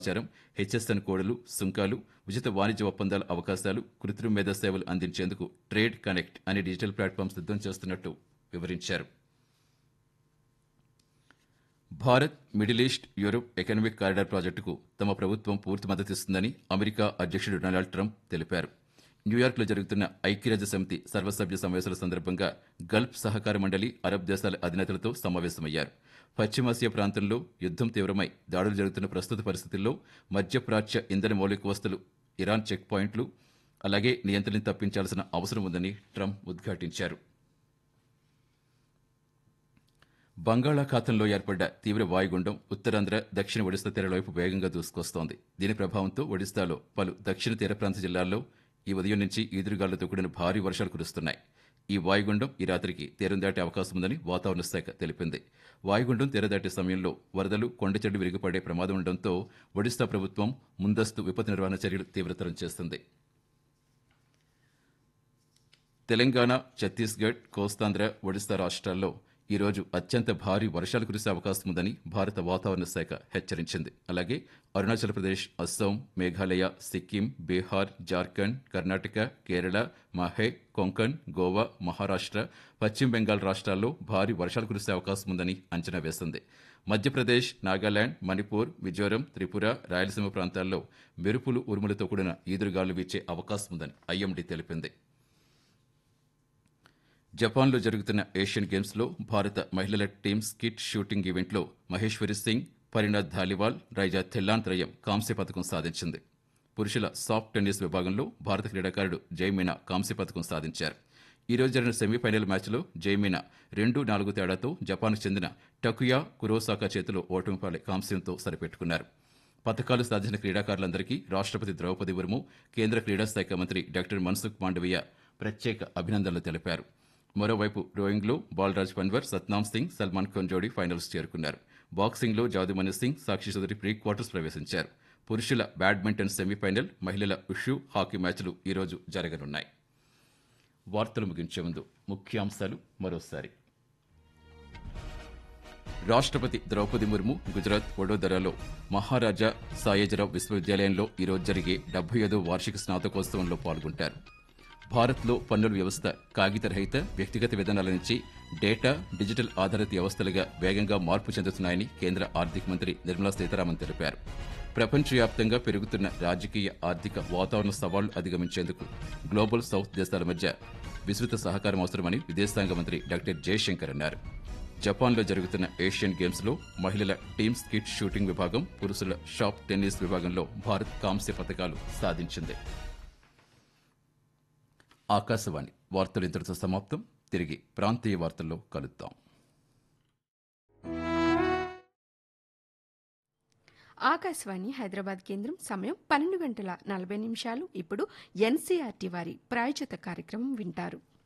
సమాచారం, హెచ్ఎస్ఎన్ కోడ్లు, సుంకాలు, ఉచిత వాణిజ్య ఒప్పందాల అవకాశాలు, కృత్రిమ మేధా సేవలు అందించేందుకు ట్రేడ్ కనెక్ట్ అనే డిజిటల్ ప్లాట్ఫామ్ సిద్ధం చేస్తున్నట్టు వివరించారు. Bharat, middle east, Europe economic corridor ప్రాజెక్టుకు తమ ప్రభుత్వం పూర్తి మద్దతిస్తుందని అమెరికా అధ్యక్షుడు డొనాల్డ్ ట్రంప్ తెలిపారు. న్యూయార్క్లో జరుగుతున్న ఐక్యరాజ్య సమితి సర్వసభ్య సమావేశాల సందర్భంగా గల్ఫ్ సహకార మండలి, అరబ్ దేశాల అధినేతలతో సమావేశమయ్యారు. పశ్చిమాసియా ప్రాంతంలో యుద్దం తీవ్రమై దాడులు జరుగుతున్న ప్రస్తుత పరిస్థితుల్లో మధ్యప్రాచ్య ఇంధన మౌలిక వస్తువులు, ఇరాన్ చెక్ పాయింట్లు, అలాగే నియంత్రణ తప్పించాల్సిన అవసరం ఉందని ట్రంప్ ఉద్ఘాటించారు. బంగాళాఖాతంలో ఏర్పడ్డ తీవ్ర వాయుగుండం ఉత్తరాంధ్ర, దక్షిణ ఒడిశా తీరాల వైపు వేగంగా దూసుకొస్తోంది. దీని ప్రభావంతో ఒడిశాలో పలు దక్షిణ తీర ప్రాంత జిల్లాల్లో ఈ ఉదయం నుంచి ఈదురుగాలులతో కూడిన భారీ వర్షాలు కురుస్తున్నాయి. ఈ వాయుగుండం ఈ రాత్రికి తీరం దాటే అవకాశం ఉందని వాతావరణ శాఖ తెలిపింది. వాయుగుండం తీరం దాటే సమయంలో వరదలు, కొండచెడ్లు విరిగిపడే ప్రమాదం ఉండడంతో ఒడిశా ప్రభుత్వం ముందస్తు విపత్తు నిర్వహణ చర్యలు తీవ్రతరం చేస్తుంది. తెలంగాణ, ఛత్తీస్గఢ్, కోస్తాంధ్ర, ఒడిశా రాష్ట్రాల్లో ఈ రోజు అత్యంత భారీ వర్షాలు కురిసే అవకాశం ఉందని భారత వాతావరణ శాఖ హెచ్చరించింది. అలాగే అరుణాచల్ ప్రదేశ్, అస్సాం, మేఘాలయ, సిక్కిం, బీహార్, జార్ఖండ్, కర్ణాటక, కేరళ, మాహే, కొంకణ్, గోవా, మహారాష్ట్ర, పశ్చిమ బెంగాల్ రాష్ట్రాల్లో భారీ వర్షాలు కురిసే అవకాశం ఉందని అంచనా వేసింది. మధ్యప్రదేశ్, నాగాలాండ్, మణిపూర్, మిజోరం, త్రిపుర, రాయలసీమ ప్రాంతాల్లో మెరుపులు, ఉరుములతో కూడిన ఈదురుగాలు వీచే అవకాశం ఉందని ఐఎండీ తెలిపింది. జపాన్లో జరుగుతున్న ఏషియన్ గేమ్స్లో భారత మహిళల టీమ్ స్కిట్ షూటింగ్ ఈవెంట్లో మహేశ్వరి సింగ్, పరిణాథ్ ధాలివాల్, రైజా థెల్లాన్ త్రయం కాంస్య పథకం సాధించింది. పురుషుల సాఫ్ట్ టెన్నిస్ విభాగంలో భారత క్రీడాకారుడు జైమీనా కాంస్య పథకం సాధించారు. ఈ రోజు జరిగిన సెమీఫైనల్ మ్యాచ్లో జైమీనా 2-4 తేడాతో జపాన్కు చెందిన టకుయా కురోసాకా చేతిలో ఓటమి పాలై కాంస్యంతో సరిపెట్టుకున్నారు. పథకాలు సాధించిన క్రీడాకారులందరికీ రాష్ట్రపతి ద్రౌపది ముర్ము, కేంద్ర క్రీడా శాఖ మంత్రి డాక్టర్ మన్సుఖ్ మాండవీయ ప్రత్యేక అభినందనలు తెలిపారు. మరోవైపు రోయింగ్లో బాలరాజ్ పన్వర్, సత్నామ్ సింగ్, సల్మాన్ ఖాన్ జోడీ ఫైనల్స్ చేరుకున్నారు. బాక్సింగ్లో జాదుమణి సింగ్, సాక్షి చౌదరి ప్రీ క్వార్టర్స్ ప్రవేశించారు. పురుషుల బ్యాడ్మింటన్ సెమీఫైనల్, మహిళల ఉషు, హాకీ మ్యాచ్లు ఈ రోజు జరగనున్నాయి. వార్తలు ముగించే ముందు ముఖ్యాంశాలు మరోసారి. రాష్ట్రపతి ద్రౌపది ముర్ము గుజరాత్ వడోదరాలో మహారాజా సాయేజరావు విశ్వవిద్యాలయంలో ఈరోజు జరిగే 75వ వార్షిక స్నాతకోత్సవంలో పాల్గొంటారు. భారత్లో పన్నుల వ్యవస్థ కాగితరహిత, వ్యక్తిగత విధానాల నుంచి డేటా, డిజిటల్ ఆధారిత వ్యవస్థలుగా వేగంగా మార్పు చెందుతున్నాయని కేంద్ర ఆర్థిక మంత్రి నిర్మలా సీతారామన్ తెలిపారు. ప్రపంచవ్యాప్తంగా పెరుగుతున్న రాజకీయ, ఆర్థిక వాతావరణ సవాళ్లు అధిగమించేందుకు గ్లోబల్ సౌత్ దేశాల మధ్య విస్తృత సహకారం అవసరమని విదేశాంగ మంత్రి డాక్టర్ జయశంకర్ అన్నారు. జపాన్లో జరుగుతున్న ఏషియన్ గేమ్స్లో మహిళల టీమ్ స్కిట్ షూటింగ్ విభాగం, పురుషుల షాప్ టెన్నిస్ విభాగంలో భారత్ కాంస్య పథకాలు సాధించింది. ఆకాశవాణి వార్తలు ఇంతటితో సమాప్తం. తిరిగి ప్రాంతీయ వార్తల్లో కలుద్దాం. ఆకాశవాణి హైదరాబాద్ కేంద్రం, సమయం 12:40. ఇప్పుడు ఎన్సీఆర్టీ వారి ప్రాయోజిత కార్యక్రమం వింటారు.